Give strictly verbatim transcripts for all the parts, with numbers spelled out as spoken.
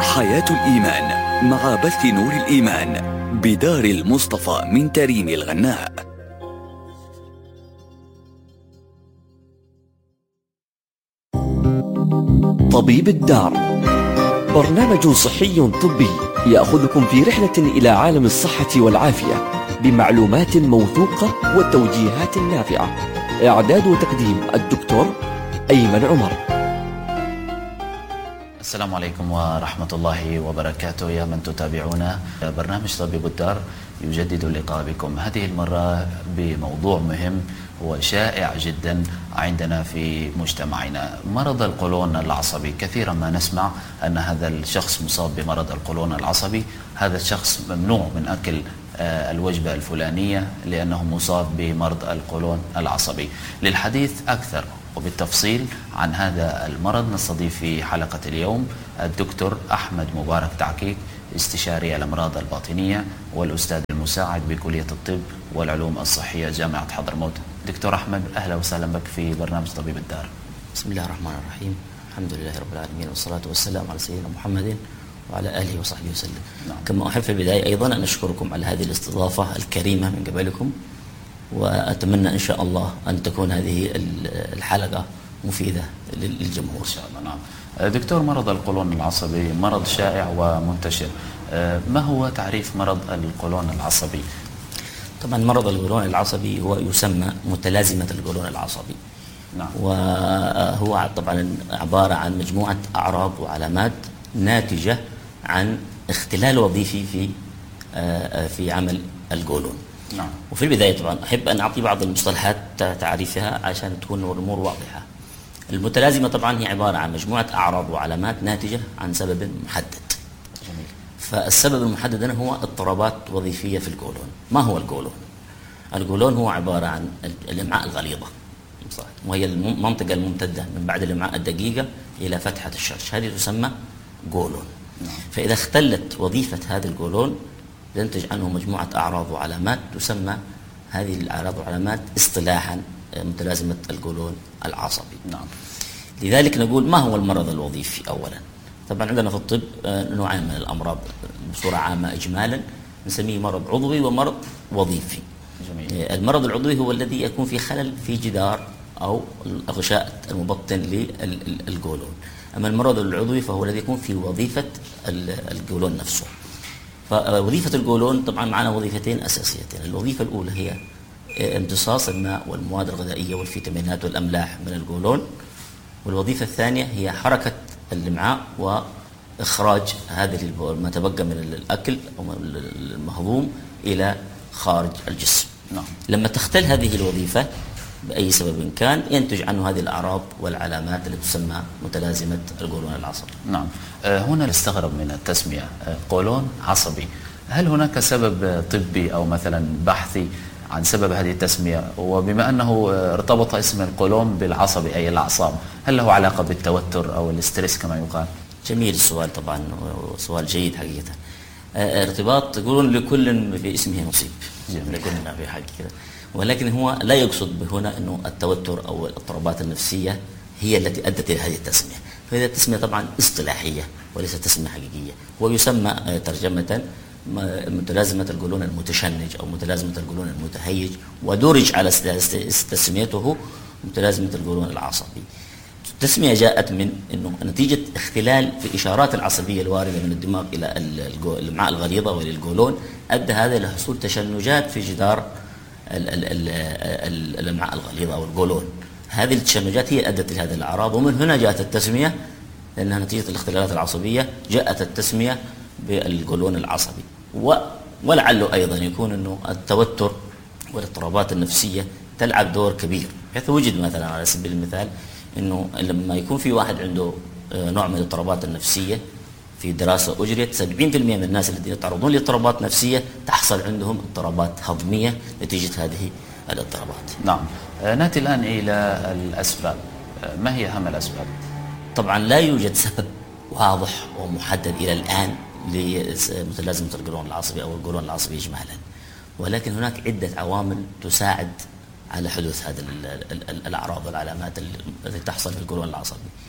حياة الإيمان مع بث نور الإيمان بدار المصطفى من تريم الغناء. طبيب الدار، برنامج صحي طبي يأخذكم في رحلة إلى عالم الصحة والعافية بمعلومات موثوقة والتوجيهات النافعة. إعداد وتقديم الدكتور أيمن عمر. السلام عليكم ورحمة الله وبركاته. يا من تتابعون برنامج طبيب الدار يجدد اللقاء بكم، هذه المرة بموضوع مهم وشائع جدا عندنا في مجتمعنا، مرض القولون العصبي. كثيرا ما نسمع أن هذا الشخص مصاب بمرض القولون العصبي، هذا الشخص ممنوع من أكل الوجبة الفلانية لأنه مصاب بمرض القولون العصبي. للحديث أكثر وبالتفصيل عن هذا المرض نستضيف في حلقة اليوم الدكتور أحمد مبارك تعكيك، استشاري الأمراض الباطنية والأستاذ المساعد بكلية الطب والعلوم الصحية جامعة حضرموت. دكتور أحمد، أهلا وسهلا بك في برنامج طبيب الدار. بسم الله الرحمن الرحيم، الحمد لله رب العالمين، والصلاة والسلام على سيدنا محمد وعلى آله وصحبه وسلم. نعم. كما أحب في البداية أيضا أن أشكركم على هذه الاستضافة الكريمة من قبلكم، وأتمنى إن شاء الله أن تكون هذه الحلقة مفيدة للجمهور إن شاء الله. نعم. دكتور، مرض القولون العصبي مرض شائع ومنتشر، ما هو تعريف مرض القولون العصبي؟ طبعا مرض القولون العصبي هو يسمى متلازمة القولون العصبي. نعم. وهو طبعا عبارة عن مجموعة أعراض وعلامات ناتجة عن اختلال وظيفي في في عمل القولون. نعم. وفي البداية طبعا أحب أن أعطي بعض المصطلحات تعريفها عشان تكون الأمور واضحة. المتلازمة طبعا هي عبارة عن مجموعة أعراض وعلامات ناتجة عن سبب محدد. جميل. فالسبب المحدد هنا هو اضطرابات وظيفية في القولون. ما هو القولون؟ القولون هو عبارة عن الأمعاء الغليظة، وهي المنطقة الممتدة من بعد الأمعاء الدقيقة إلى فتحة الشرج، هذه تسمى قولون. نعم. فإذا اختلت وظيفة هذا القولون ينتج عنه مجموعة أعراض وعلامات تسمى هذه الأعراض والعلامات اصطلاحا متلازمة القولون العصبي. نعم. لذلك نقول ما هو المرض الوظيفي أولا؟ طبعا عندنا في الطب نوعين من الأمراض بصورة عامة إجمالا، نسميه مرض عضوي ومرض وظيفي. جميل. المرض العضوي هو الذي يكون في خلل في جدار أو الغشاء المبطن للقولون، أما المرض العضوي فهو الذي يكون في وظيفة القولون نفسه. فوظيفة القولون طبعا معنا وظيفتين أساسيتين. الوظيفة الأولى هي امتصاص الماء والمواد الغذائية والفيتامينات والأملاح من القولون، والوظيفة الثانية هي حركة الأمعاء وإخراج هذه ما تبقى من الأكل أو المهضوم إلى خارج الجسم. نعم. لما تختل هذه الوظيفة بأي سبب كان ينتج عنه هذه الأعراض والعلامات التي تسمى متلازمة القولون العصبي. نعم. هنا نستغرب من التسمية قولون عصبي، هل هناك سبب طبي أو مثلا بحثي عن سبب هذه التسمية؟ وبما أنه ارتبط اسم القولون بالعصبي أي الأعصاب، هل له علاقة بالتوتر أو الاسترس كما يقال؟ جميل السؤال، طبعا سؤال جيد حقيقة. ارتباط يقولون لكل في اسمه نصيب، لكلنا في حاجة كده، ولكن هو لا يقصد هنا أنه التوتر أو الاضطرابات النفسية هي التي أدت إلى هذه التسمية. فهذه التسمية طبعا اصطلاحية وليست تسمية حقيقية، ويسمى ترجمة متلازمة القولون المتشنج أو متلازمة القولون المتهيج، ودرج على تسميته متلازمة القولون العصبي. التسمية جاءت من أنه نتيجة اختلال في الإشارات العصبية الواردة من الدماغ إلى الأمعاء الغليظة وإلى أدى هذا إلى حصول تشنجات في جدار الأمعاء الغليظة أو القولون. هذه التشنجات هي أدت إلى هذه الأعراض، ومن هنا جاءت التسمية، لأنها نتيجة الاختلالات العصبية جاءت التسمية بالقولون العصبي. ولعله أيضا يكون أنه التوتر والاضطرابات النفسية تلعب دور كبير، حيث وجد مثلا على سبيل المثال أنه لما يكون في واحد عنده نوع من الاضطرابات النفسية، في دراسة أجريت سبعين بالمئة من الناس الذين يتعرضون لاضطرابات نفسية تحصل عندهم اضطرابات هضمية نتيجة هذه الاضطرابات. نعم. نأتي الآن إلى الأسباب، ما هي أهم الأسباب؟ طبعا لا يوجد سبب واضح ومحدد إلى الآن لمتلازمة القولون العصبي أو القولون العصبي إجمالا، ولكن هناك عدة عوامل تساعد على حدوث هذه الأعراض والعلامات التي تحصل في القولون العصبي.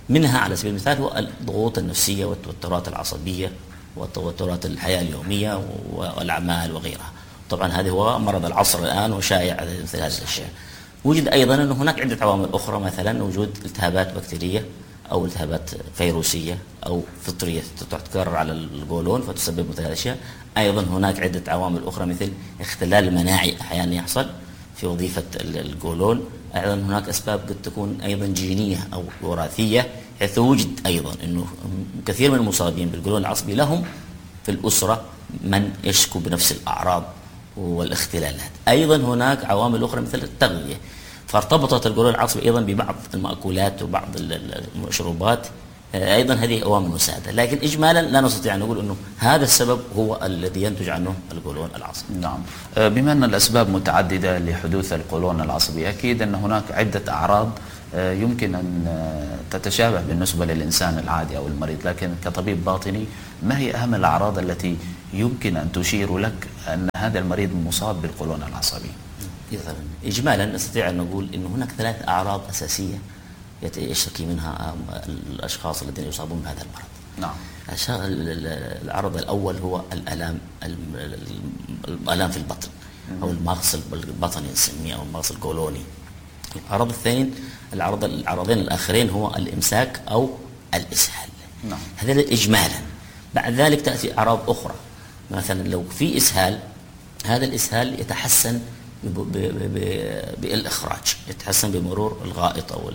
منها على سبيل المثال هو الضغوط النفسية والتوترات العصبية وتوترات الحياة اليومية والأعمال وغيرها. طبعا هذا هو مرض العصر الآن وشائع مثل هذه الأشياء. وجد أيضا أن هناك عدة عوامل أخرى، مثلا وجود التهابات بكتيرية أو التهابات فيروسية أو فطرية تتكرر على القولون فتسبب مثل هذه الأشياء. أيضا هناك عدة عوامل أخرى مثل اختلال مناعي أحيانا يحصل في وظيفة القولون. أيضا هناك أسباب قد تكون أيضا جينية أو وراثية، حيث وجد أيضا أنه كثير من المصابين بالقولون العصبي لهم في الأسرة من يشكو بنفس الأعراض والاختلالات. أيضا هناك عوامل أخرى مثل التغذية، فارتبطت القولون العصبي أيضا ببعض المأكولات وبعض المشروبات، أيضا هذه عوامل مساعدة. لكن إجمالا لا نستطيع أن نقول أنه هذا السبب هو الذي ينتج عنه القولون العصبي. نعم. بما أن الأسباب متعددة لحدوث القولون العصبي، أكيد أن هناك عدة أعراض يمكن أن تتشابه بالنسبة للإنسان العادي أو المريض، لكن كطبيب باطني ما هي أهم الأعراض التي يمكن أن تشير لك أن هذا المريض مصاب بالقولون العصبي؟ إجمالا نستطيع أن نقول أن هناك ثلاث أعراض أساسية يشتكي منها الأشخاص الذين يصابون بهذا المرض. نعم. العرض الأول هو الألام الألام في البطن أو المغص البطني نسميه أو المغص القولوني. العرض الثاني العرض العرضين الآخرين هو الإمساك أو الإسهال. نعم. هذا إجمالا. بعد ذلك تأتي أعراض أخرى، مثلا لو في إسهال، هذا الإسهال يتحسن بالإخراج، يتحسن بمرور الغائط أو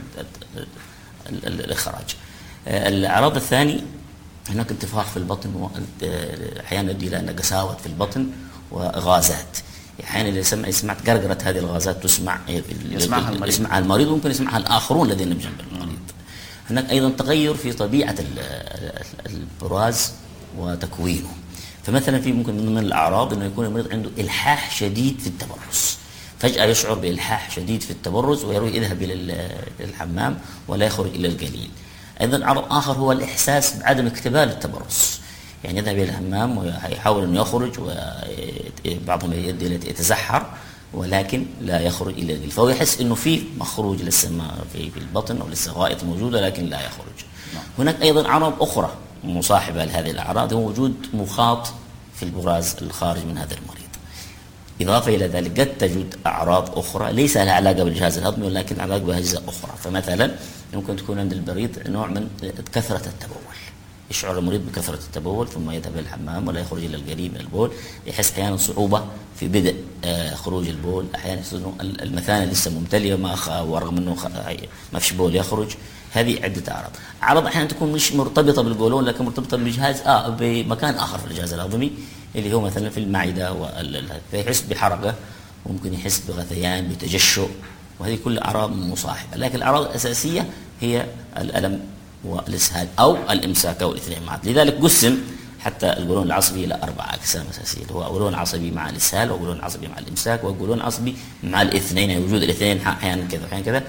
الإخراج. العرض الثاني هناك انتفاخ في البطن، أحيانا يؤدي إلى قساوة في البطن وغازات. أحيانا إذا سمع سمعت قرقرة هذه الغازات تسمع يسمعها المريض, يسمعها المريض وممكن يسمعها الآخرون الذين بجنب المريض. هناك أيضا تغير في طبيعة البراز وتكوينه. فمثلا في ممكن من الأعراض أنه يكون المريض عنده إلحاح شديد في التبرز، فجأة يشعر بإلحاح شديد في التبرز ويروح يذهب إلى الحمام ولا يخرج إلى القليل. أيضا عرض آخر هو الإحساس بعدم اكتمال التبرز، يعني يذهب إلى الحمام ويحاول أن يخرج وبعضهم يتزحر ولكن لا يخرج إلى القليل، فهو يحس أنه في مخروج لسه ما في البطن أو لسه غائط موجودة لكن لا يخرج. هناك أيضا أعراض أخرى مصاحبة لهذه الأعراض، هو وجود مخاط في البراز الخارج من هذا المريض. إضافة إلى ذلك قد تجد أعراض أخرى ليس لها علاقة بالجهاز الهضمي ولكن علاقة بأجزاء أخرى. فمثلا يمكن تكون عند المريض نوع من كثرة التبول، يشعر المريض بكثرة التبول ثم يذهب إلى الحمام ولا يخرج إلى القريب من البول، يحس أحيانا صعوبة في بدء خروج البول، أحيانا يحس أنه المثانة لسه ممتلئة ما ورغم أنه ما فيش بول يخرج. هذه عدة أعراض. أعراض أحيانا تكون مش مرتبطة بالقولون لكن مرتبطة بجهاز آه بمكان آخر في الجهاز الهضمي اللي هو مثلا في المعدة، فيحس بحرقة وممكن يحس بغثيان بتجشؤ، وهذه كل أعراض مصاحبة. لكن الأعراض الأساسية هي الألم والإسهال أو الإمساك أو الاثنين معا. لذلك قسم حتى القولون العصبي إلى أربع أقسام أساسية، هو قولون عصبي مع الإسهال وقولون عصبي مع الإمساك وقولون عصبي مع الاثنين، يعني وجود الاثنين أحيانا كذا وأحيانا كذا،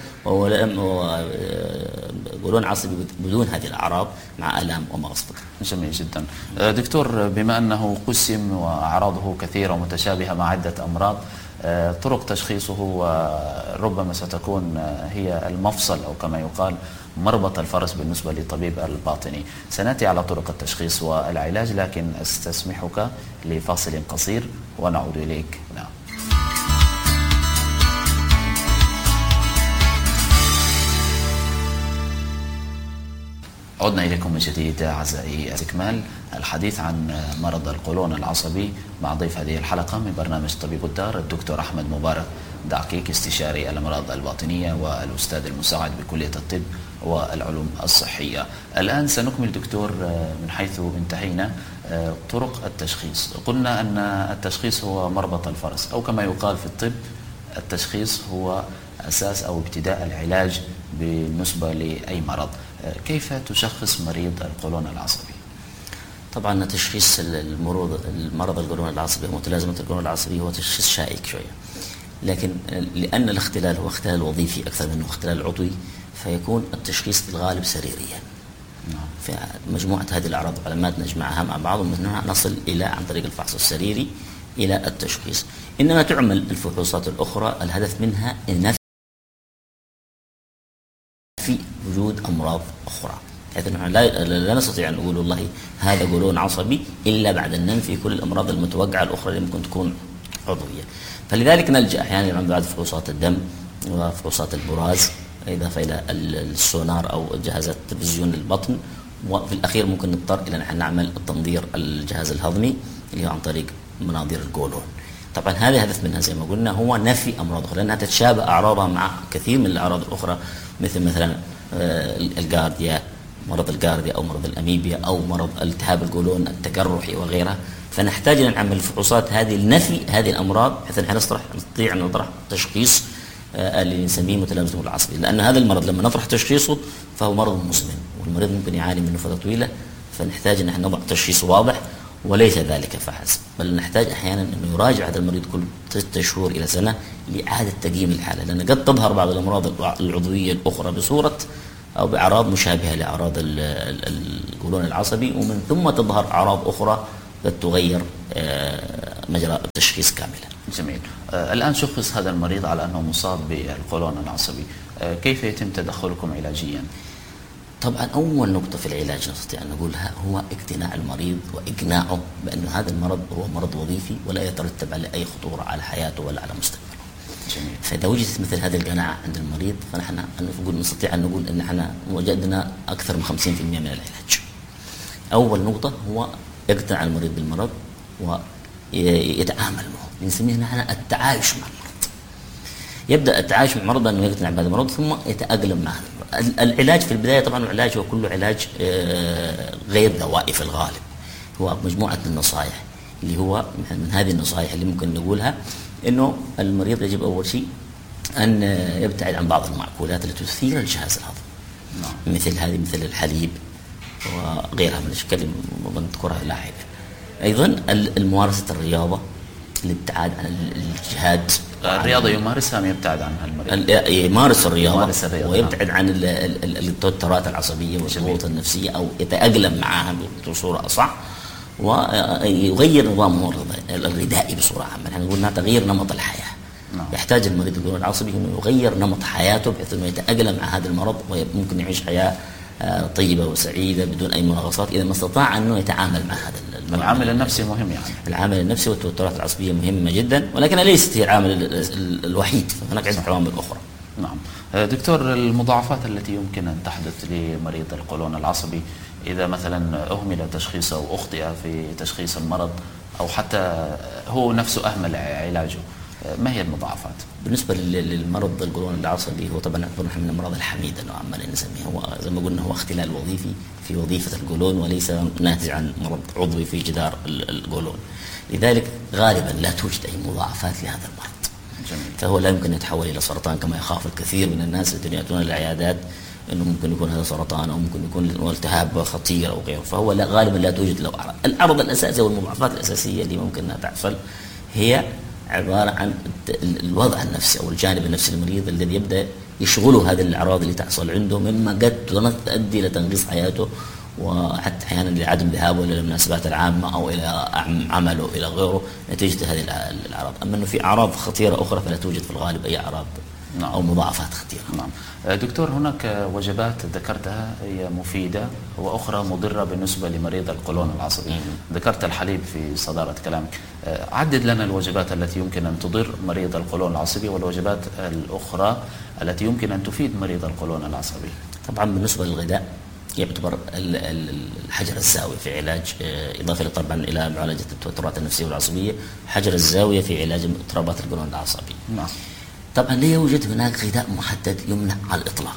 وقولون عصبي بدون هذه الأعراض مع ألم ومغص. جميل جدا. دكتور، بما أنه قسم وأعراضه كثيرة ومتشابهة مع عدة أمراض، طرق تشخيصه وربما ستكون هي المفصل أو كما يقال مربط الفرس بالنسبة للطبيب الباطني. سنأتي على طرق التشخيص والعلاج، لكن أستسمحك لفاصل قصير ونعود إليك. نعم. عدنا إليكم من جديد أعزائي، استكمال الحديث عن مرض القولون العصبي مع ضيف هذه الحلقة من برنامج طبيب الدار الدكتور أحمد مبارك دعكيك، استشاري الأمراض الباطنية والأستاذ المساعد بكلية الطب والعلوم الصحية. الآن سنكمل دكتور من حيث انتهينا طرق التشخيص. قلنا أن التشخيص هو مربط الفرس، أو كما يقال في الطب التشخيص هو أساس أو ابتداء العلاج بالنسبة لأي مرض. كيف تشخص مريض القولون العصبي؟ طبعا تشخيص المرض المرض القولون العصبي ومتلازمة القولون العصبي هو تشخيص شائك شوية، لكن لأن الاختلال هو اختلال وظيفي أكثر منه اختلال عضوي، فيكون التشخيص في الغالب سريريا. فمجموعة هذه الأعراض علامات نجمعها مع بعض ومنها نصل إلى عن طريق الفحص السريري إلى التشخيص. إنما تعمل الفحوصات الأخرى الهدف منها النفي وجود أمراض أخرى، بحيث أنه لا, لا نستطيع أن نقول والله هذا قولون عصبي إلا بعد أن ننفي كل الأمراض المتوقعة الأخرى اللي ممكن تكون عضوية. فلذلك نلجأ أحيانا بعد فحوصات الدم وفحوصات البراز، إضافة إلى السونار أو جهاز تلفزيون البطن، وفي الأخير ممكن نضطر إلى أن نعمل التنظير الجهاز الهضمي اللي هو عن طريق مناظير القولون. طبعا هذا هدف منها زي ما قلنا هو نفي أمراض أخرى، لأنها تتشابه أعراضها مع كثير من الأعراض الأخرى، مثل مثلا الجارديا، مرض الجارديا أو مرض الأميبيا أو مرض التهاب القولون التقرحي وغيرها. فنحتاج أن نعمل الفحوصات هذه لنفي هذه الأمراض، بحيث أن نطرح نستطيع أن نطرح تشخيص اللي نسميه متلازمة الغدد العصبي، لأن هذا المرض لما نطرح تشخيصه فهو مرض مزمن والمريض ممكن يعاني منه فترة طويلة، فنحتاج أن نضع تشخيص واضح. وليس ذلك فحسب، بل نحتاج أحيانا أن يراجع هذا المريض كل ستة شهور إلى سنة لإعادة تقييم الحالة، لأن قد تظهر بعض الأمراض العضوية الأخرى بصورة أو بأعراض مشابهة لأعراض القولون العصبي، ومن ثم تظهر أعراض أخرى قد تغير مجرى التشخيص كاملا. جميل. آه الآن شخص هذا المريض على أنه مصاب بالقولون العصبي، آه كيف يتم تدخلكم علاجيا؟ طبعا أول نقطة في العلاج نستطيع أن نقولها هو اقتناع المريض وإقناعه بأن هذا المرض هو مرض وظيفي ولا يترتب عليه أي خطورة على حياته ولا على مستقبله. جميل. فإذا وجدت مثل هذه القناعة عند المريض فنحن نقول نستطيع أن نقول أن نحن وجدنا أكثر من خمسين بالمئة من العلاج. أول نقطة هو يقتنع المريض بالمرض ويتعامل معه، نسميه نحن التعايش مع المرض. يبدأ التعايش مع المرض أنه يقتنع بهذا المرض ثم يتأقلم معه. العلاج في البداية طبعا العلاج هو كله علاج غير دوائي في الغالب، هو مجموعة من النصائح، اللي هو من هذه النصائح اللي ممكن نقولها إنه المريض يجب أول شيء أن يبتعد عن بعض المأكولات التي تثير الجهاز الهضمي، مثل هذه مثل الحليب وغيرها من الأشكال اللي بنذكرها لاحقا. أيضا الممارسة الرياضة، الابتعاد عن الجهاد. الرياضة يمارسها أم يبتعد عنها المريض؟ يمارس الرياضة, يمارس الرياضة ويبتعد عن التوترات العصبية والضغوط النفسية أو يتأقلم معها بصورة أصح، ويغير نظامه الغذائي بصورة عامة. يعني نقول تغيير نمط الحياة. نعم. يحتاج المريض القولون العصبي أنه يغير نمط حياته بحيث أنه يتأقلم مع هذا المرض وممكن يعيش حياة طيبة وسعيدة بدون أي منغصات إذا ما استطاع أنه يتعامل مع هذا المرض. العامل النفسي مهم، يعني العامل النفسي والتوترات العصبية مهمة جدا، ولكنها ليست هي العامل الوحيد، هناك عدة عوامل أخرى. نعم. دكتور، المضاعفات التي يمكن أن تحدث لمريض القولون العصبي إذا مثلا أهمل تشخيصه أو أخطئ في تشخيص المرض أو حتى هو نفسه أهمل علاجه، ما هي المضاعفات؟ بالنسبة للمرض القولون العصبي هو طبعا يعتبر من الأمراض الحميدة نوعا ما نسميها، هو زي ما قلنا هو اختلال وظيفي في وظيفة القولون وليس ناتج عن مرض عضوي في جدار القولون، لذلك غالبا لا توجد أي مضاعفات لهذا المرض. جميل. فهو لا يمكن يتحول إلى سرطان كما يخاف الكثير من الناس الذين يأتون العيادات انه ممكن يكون هذا سرطان او ممكن يكون التهاب خطير او غيره، فهو لا غالبا لا توجد له اعراض. العرض الاساسي والمضاعفات الاساسيه اللي ممكن انها تحصل هي عباره عن الوضع النفسي او الجانب النفسي للمريض الذي يبدا يشغله هذه الاعراض اللي تحصل عنده، مما قد تؤدي الى تنغيص حياته وحتى احيانا لعدم ذهابه الى المناسبات العامه او الى عمله الى غيره نتيجه هذه الاعراض. اما انه في اعراض خطيره اخرى فلا توجد في الغالب اي اعراض نعم. أو مضاعفات خطيرة. نعم. دكتور، هناك وجبات ذكرتها هي مفيدة وأخرى مضرة بالنسبة لمريض القولون العصبي. مم. ذكرت الحليب في صدارة كلامك، عدد لنا الوجبات التي يمكن أن تضر مريض القولون العصبي والوجبات الأخرى التي يمكن أن تفيد مريض القولون العصبي. طبعا بالنسبة للغذاء يعتبر الحجر الزاوية في علاج، إضافة طبعا إلى معالجة التوترات النفسية والعصبية، حجر الزاوية في علاج اضطرابات القولون العصبي. نعم. طبعا لا يوجد هناك غذاء محدد يمنع على الإطلاق،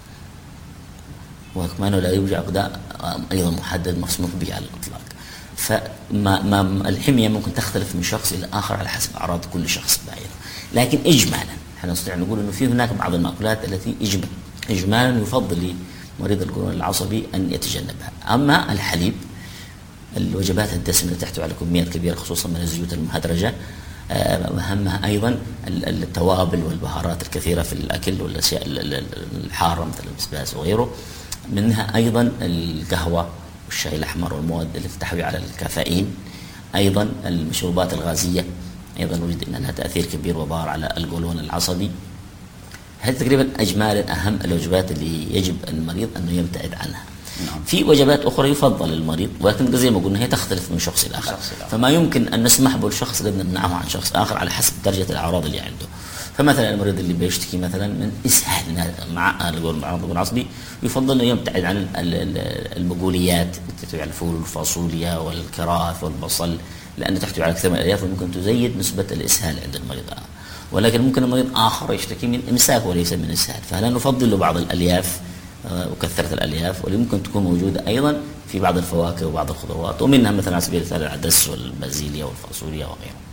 وكمان لا يوجد غذاء أيضا محدد مسموح به على الإطلاق. فما ما الحمية ممكن تختلف من شخص إلى آخر على حسب أعراض كل شخص بعينه، لكن إجمالا احنا نستطيع نقول إنه في هناك بعض المأكولات التي إجمالا إجمالا يفضل لمريض القولون العصبي أن يتجنبها. أما الحليب، الوجبات الدسمة التي تحتوي على كميات كبيرة خصوصا من الزيوت المهدرجة، أهمها أيضا التوابل والبهارات الكثيرة في الأكل والأشياء الحارة مثل البسباس وغيره، منها أيضا القهوة والشاي الأحمر والمواد التي تحتوي على الكافيين، أيضا المشروبات الغازية أيضا وجد أن لها تأثير كبير وضار على القولون العصبي. هذه تقريبا اجمالا اهم الوجبات اللي يجب المريض انه يبتعد عنها. نعم. في وجبات اخرى يفضل المريض، ولكن زي ما قلنا هي تختلف من شخص الى اخر، فما يمكن ان نسمح به لشخص قد نمنعه عن شخص اخر على حسب درجه الاعراض اللي عنده. فمثلا المريض اللي بيشتكي مثلا من اسهال مع الجلون العصبي يفضل انه يبتعد عن البقوليات تحتوي على الفول والفاصوليا والكراث والبصل، لأنه تحتوي على كثير من الألياف وممكن تزيد نسبة الإسهال عند المريض. ولكن ممكن المريض آخر يشتكي من إمساك وليس من إسهال، فهلا نفضل له بعض الألياف وكثرة الألياف، واللي ممكن تكون موجودة أيضا في بعض الفواكه وبعض الخضروات، ومنها مثلا على سبيل المثال العدس والبازيليا والفاصوليا وغيره.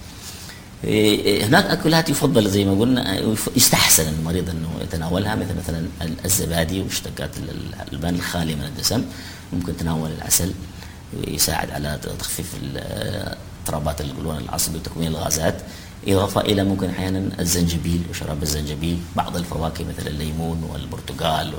هناك أكلات يفضل زي ما قلنا يستحسن المريض أنه يتناولها، مثل مثلا الزبادي ومشتقات الألبان الخالية من الدسم. ممكن تناول العسل يساعد على تخفيف اضطرابات القولون العصبي وتكوين الغازات، إضافة إلى ممكن أحيانا الزنجبيل وشراب الزنجبيل، بعض الفواكه مثل الليمون والبرتقال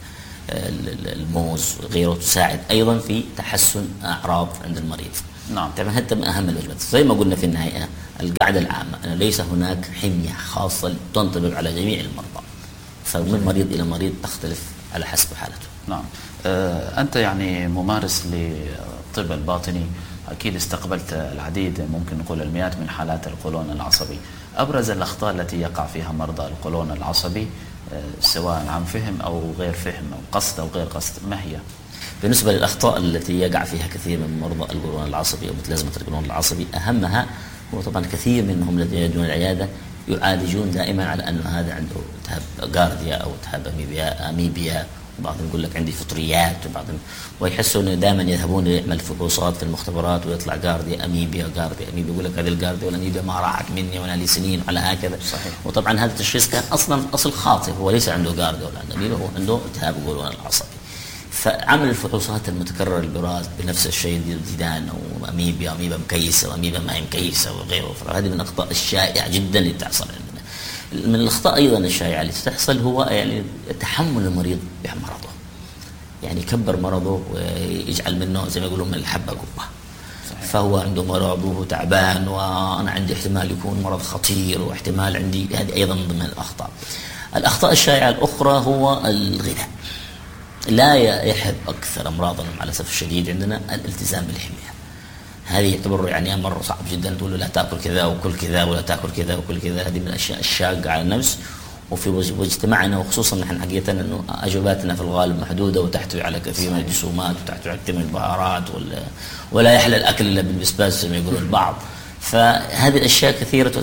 والموز وغيره تساعد أيضا في تحسن أعراض عند المريض. نعم. طبعا حتى من أهم الوجبات زي ما قلنا في النهاية القاعدة العامة أنه ليس هناك حمية خاصة تنطبق على جميع المرضى، فمن مريض إلى مريض تختلف على حسب حالته. نعم. أه أنت يعني ممارس للطب الباطني، أكيد استقبلت العديد، ممكن نقول المئات من حالات القولون العصبي. أبرز الأخطاء التي يقع فيها مرضى القولون العصبي سواء عن فهم أو غير فهم أو قصد أو غير قصد، ما هي؟ بالنسبة للأخطاء التي يقع فيها كثير من مرضى القولون العصبي أو متلازمة القولون العصبي، أهمها هو طبعا كثير منهم الذين يجون العيادة يعالجون دائما على أنه هذا عنده التهاب جارديا أو التهاب أميبيا, أميبيا وبعضهم يقول لك عندي فطريات، وبعضهم ويحسوا انه دائما يذهبون ليعمل فحوصات في المختبرات ويطلع جارديا اميبيا جارديا اميبيا، يقول لك هذه الجارديا والاميبيا ما راحت مني وانا لي سنين على هكذا. صحيح. وطبعا هذا التشخيص كان اصلا اصل خاطئ، هو ليس عنده جارديا ولا عنده اميبيا، هو عنده التهاب القولون العصبي. فعمل الفحوصات المتكرره البراز بنفس الشيء ديدان او اميبيا اميبيا مكيسه واميبيا ما هي مكيسه وغيره، فهذه من الاخطاء الشائعه جدا اللي تحصل عندنا. من الاخطاء ايضا الشائعه اللي تحصل هو يعني تحمل المريض بمرضه، يعني يكبر مرضه ويجعل منه زي ما يقولون من الحبة قبة. فهو عنده مرض وهو تعبان وأنا عندي احتمال يكون مرض خطير واحتمال عندي، هذه أيضا ضمن الأخطاء. الأخطاء الشائعة الأخرى هو الغذاء. لا يحب أكثر أمراضنا مع الأسف الشديد عندنا الالتزام بالحمية. هذه يعتبر يعني أمر صعب جدا، تقول له لا تأكل كذا وكل كذا ولا تأكل كذا وكل كذا، هذه من الأشياء الشاقة على النفس. وفي مجتمعنا وخصوصا نحن حقيقة أنه أجوباتنا في الغالب محدودة وتحتوي على كثير من الجسومات وتحتوي على كثير من البهارات، ولا يحلى الأكل إلا بالبسباس زي ما يقولون البعض. فهذه الأشياء كثيرة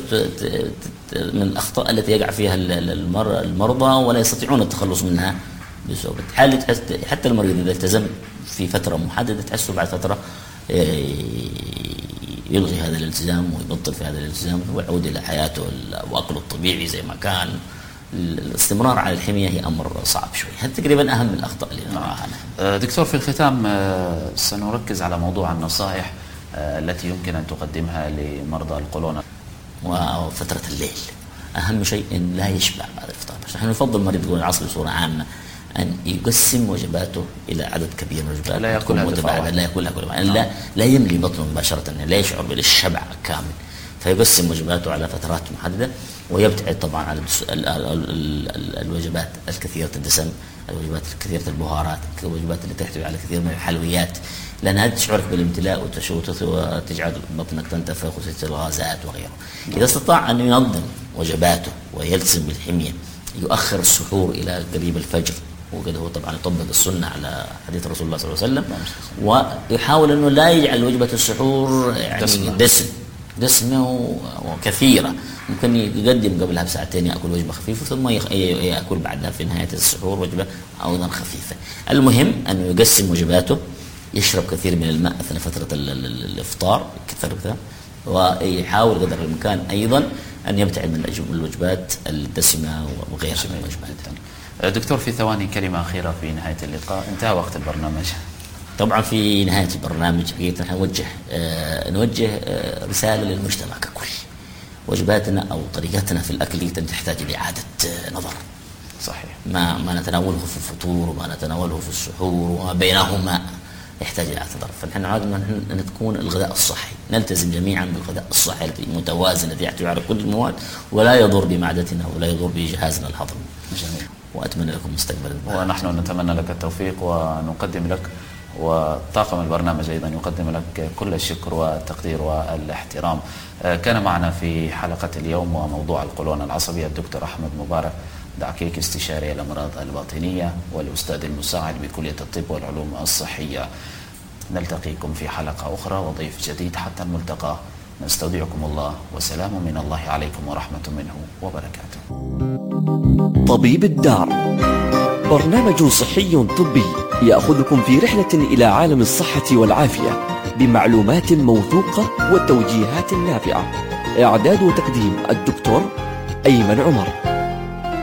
من الأخطاء التي يقع فيها المرضى ولا يستطيعون التخلص منها بسهولة. حتى المريض إذا التزم في فترة محددة تحسه بعد فترة يلغي هذا الالتزام ويبطل في هذا الالتزام ويعود إلى حياته وأكله الطبيعي زي ما كان. الاستمرار على الحمية هي أمر صعب شوي. هذا تقريبا أهم الأخطاء اللي نراها. دكتور، في الختام سنركز على موضوع النصائح التي يمكن أن تقدمها لمرضى القولون. وفترة الليل أهم شيء أن لا يشبع بعد الفطار. نحن نفضل مريض القولون العصبي بصورة عامة أن يقسم وجباته إلى عدد كبير من الوجبات، لا يأكلها متباعدة، لا يأكلها كلها، لا لا يملي بطنه مباشرة، لا يشعر بالشبع كامل، فيقسم وجباته على فترات محددة، ويبتعد طبعا عن الوجبات الكثيرة الدسم، الوجبات الكثيرة البهارات، الوجبات اللي تحتوي على كثير من الحلويات، لأن هذه تشعرك بالامتلاء وتشوت وتجعل بطنك تنتفخ وتنتج الغازات وغيره. إذا استطاع أن ينظم وجباته ويلتزم بالحمية، يؤخر السحور إلى قريب الفجر، وقد هو طبعا يطبق السنة على حديث رسول الله صلى الله عليه وسلم، ويحاول أنه لا يجعل وجبة السحور يعني دسم دسم دسمة وكثيرة. ممكن يقدم قبلها بساعتين يأكل وجبة خفيفة ثم يأكل بعدها في نهاية السحور وجبة أيضا خفيفة. المهم أنه يقسم وجباته، يشرب كثير من الماء أثناء فترة الإفطار كثر كثر، ويحاول قدر الإمكان أيضا أن يبتعد من الوجبات الدسمة وغيرها من الوجبات. دكتور، في ثواني كلمة أخيرة في نهاية اللقاء، انتهى وقت البرنامج. طبعا في نهاية البرنامج حقيقة نوجه آه نوجه آه رسالة للمجتمع ككل. وجباتنا أو طريقتنا في الأكل تحتاج لإعادة آه نظر. صحيح. ما ما نتناوله في الفطور وما نتناوله في السحور وما بينهما يحتاج إلى اعتذار. فنحن عادنا أن تكون الغذاء الصحي، نلتزم جميعا بالغذاء الصحي الذي متوازن الذي يحتوي على كل المواد ولا يضر بمعدتنا ولا يضر بجهازنا الهضمي. جميل. وأتمنى لكم مستقبلا. ونحن نتمنى لك التوفيق ونقدم لك وطاقم البرنامج أيضا يقدم لك كل الشكر والتقدير والاحترام. كان معنا في حلقة اليوم وموضوع القولون العصبي الدكتور أحمد مبارك، دعكيك، استشاري الأمراض الباطنية والأستاذ المساعد بكلية الطب والعلوم الصحية. نلتقيكم في حلقة أخرى وضيف جديد. حتى الملتقى نستودعكم الله وسلام من الله عليكم ورحمة منه وبركاته. طبيب الدار، برنامج صحي طبي يأخذكم في رحلة إلى عالم الصحة والعافية بمعلومات موثوقة وتوجيهات نافعة. إعداد وتقديم الدكتور أيمن عمر.